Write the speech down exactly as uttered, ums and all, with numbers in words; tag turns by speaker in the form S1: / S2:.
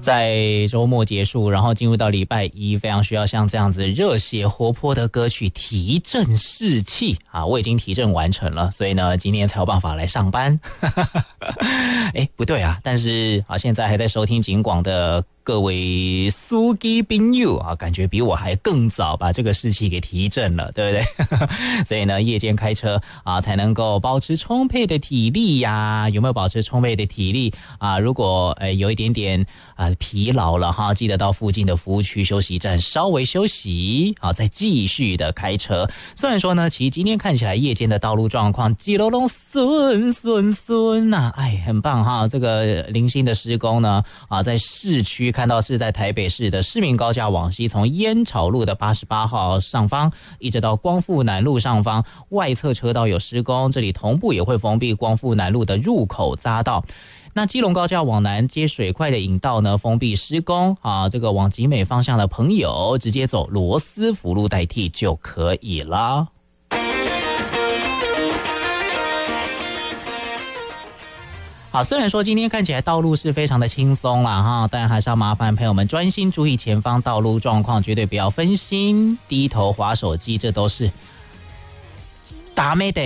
S1: 在周末结束，然后进入到礼拜一，非常需要像这样子热血活泼的歌曲提振士气啊！我已经提振完成了，所以呢，今天才有办法来上班。哎，不对啊，但是啊，现在还在收听警广的各位司机朋友啊，感觉比我还更早把这个士气给提振了，对不对？所以呢，夜间开车啊，才能够保持充沛的体力呀。有没有保持充沛的体力啊？如果呃有一点点啊疲劳了哈，记得到附近的服务区休息站稍微休息啊，再继续的开车。虽然说呢，其实今天看起来夜间的道路状况几路拢顺顺顺呐，哎，很棒哈！这个零星的施工呢啊，在市区。看到是在台北市的市民高架往西，从烟草路的八十八号上方一直到光复南路上方外侧车道有施工，这里同步也会封闭光复南路的入口匝道。那基隆高架往南接水块的引道呢封闭施工啊，这个往集美方向的朋友直接走罗斯福路代替就可以了。好，虽然说今天看起来道路是非常的轻松啦哈，但还是要麻烦朋友们专心注意前方道路状况，绝对不要分心、低头滑手机，这都是打没得。